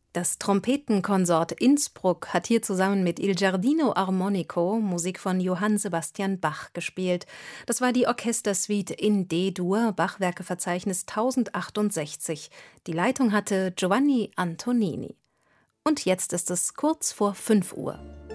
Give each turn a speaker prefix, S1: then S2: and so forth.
S1: Das Trompetenkonsort Innsbruck hat hier zusammen mit Il Giardino Armonico Musik von Johann Sebastian Bach gespielt. Das war die Orchestersuite in D-Dur, Bachwerkeverzeichnis 1068. Die Leitung hatte Giovanni Antonini. Und jetzt ist es kurz vor 5 Uhr.